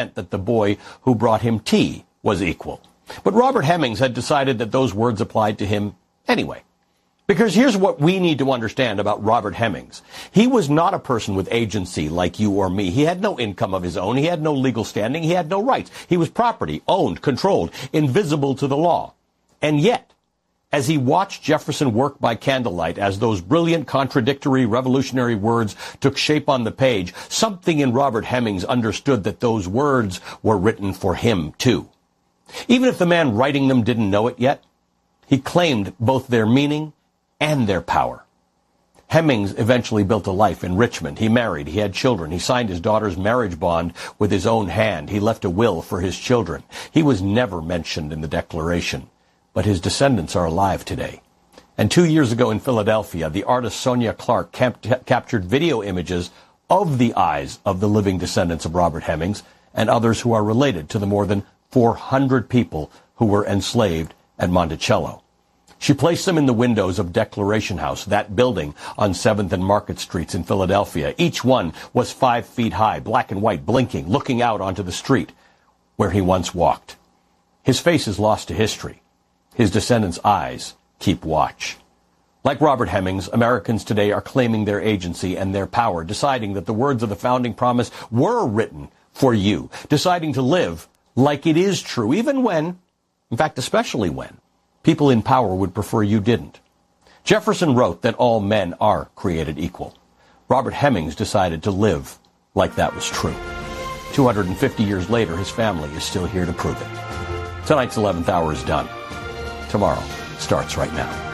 that the boy who brought him tea was equal. But Robert Hemings had decided that those words applied to him anyway. Because here's what we need to understand about Robert Hemings. He was not a person with agency like you or me. He had no income of his own. He had no legal standing. He had no rights. He was property, owned, controlled, invisible to the law. And yet, as he watched Jefferson work by candlelight, as those brilliant, contradictory, revolutionary words took shape on the page, something in Robert Hemings understood that those words were written for him, too. Even if the man writing them didn't know it yet, he claimed both their meaning and their power. Hemings eventually built a life in Richmond. He married, he had children, he signed his daughter's marriage bond with his own hand, he left a will for his children. He was never mentioned in the Declaration, but his descendants are alive today. And 2 years ago in Philadelphia, the artist Sonia Clark captured video images of the eyes of the living descendants of Robert Hemings and others who are related to the more than 400 people who were enslaved at Monticello. She placed them in the windows of Declaration House, that building on 7th and Market Streets in Philadelphia. Each one was 5 feet high, black and white, blinking, looking out onto the street where he once walked. His face is lost to history. His descendants' eyes keep watch. Like Robert Hemings, Americans today are claiming their agency and their power, deciding that the words of the founding promise were written for you, deciding to live like it is true, even when, in fact, especially when, people in power would prefer you didn't. Jefferson wrote that all men are created equal. Robert Hemings decided to live like that was true. 250 years later, his family is still here to prove it. Tonight's 11th hour is done. Tomorrow starts right now.